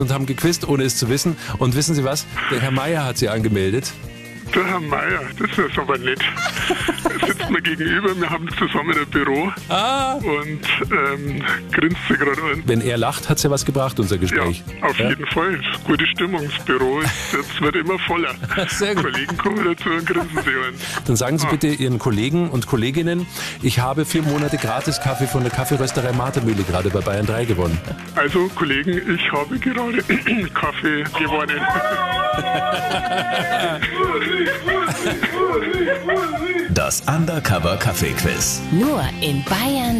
und haben gequizt, ohne es zu wissen. Und wissen Sie was? Der Herr Meier hat Sie angemeldet. Der Herr Meier, das ist aber nett. Er sitzt mir gegenüber, wir haben zusammen ein Büro und grinst sich gerade an. Wenn er lacht, hat es ja was gebracht, unser Gespräch. Ja, auf jeden Fall. Gute Stimmung. Das Büro jetzt wird immer voller. Sehr gut. Kollegen kommen dazu und grinsen sich an. Dann sagen Sie bitte Ihren Kollegen und Kolleginnen, ich habe 4 Monate Gratis-Kaffee von der Kaffeerösterei Martermühle gerade bei Bayern 3 gewonnen. Also Kollegen, ich habe gerade Kaffee gewonnen. Das Undercover Kaffee Quiz. Nur in Bayern